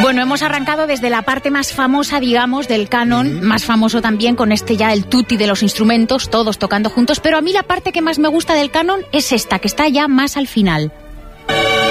Bueno, hemos arrancado desde la parte más famosa, digamos, del canon, más famoso también, con ya el tutti de los instrumentos, todos tocando juntos, pero a mí la parte que más me gusta del canon es esta, que está ya más al final.